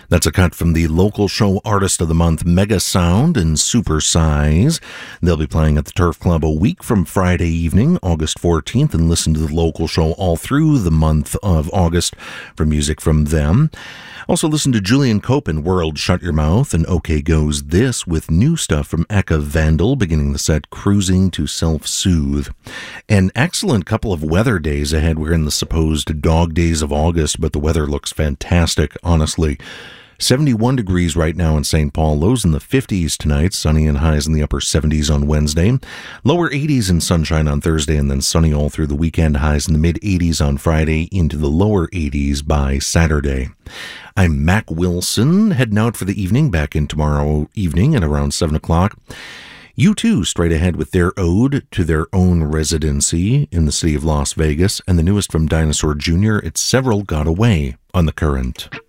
That's a cut from the local show Artist of the Month, Mega Sound and Super Size. They'll be playing at the Turf Club a week from Friday evening, August 14th, and listen to the local show all through the month of August for music from them. Also listen to Julian Cope and World Shut Your Mouth, and OK Goes This with new stuff from Eka Vandal, beginning the set Cruising to Self-Soothe. An excellent couple of weather days ahead. We're in the supposed dog days of August, but the weather looks fantastic, honestly. 71 degrees right now in St. Paul. Lows in the 50s tonight. Sunny and highs in the upper 70s on Wednesday. Lower 80s and sunshine on Thursday, and then sunny all through the weekend. Highs in the mid-80s on Friday into the lower 80s by Saturday. I'm Mac Wilson, heading out for the evening. Back in tomorrow evening at around 7 o'clock. U2 straight ahead with their ode to their own residency in the city of Las Vegas. And the newest from Dinosaur Jr., It's Several Got Away on The Current.